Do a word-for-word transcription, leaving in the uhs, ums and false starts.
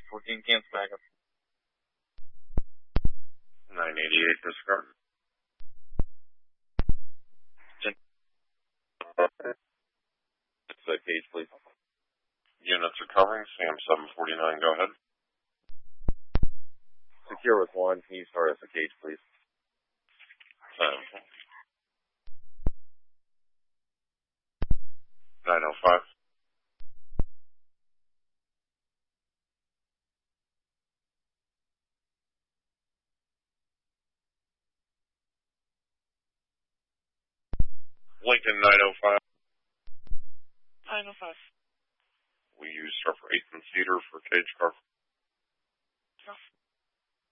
fourteen, cancel backup. nine eighty-eight, discard. It's a cage, please. Units are covering, C M seven forty-nine, go ahead. Secure with one, can you start us a cage, please? Um, nine oh five. Lincoln nine oh five. nine oh five. We use her for eighth and cedar for cage car. Yes.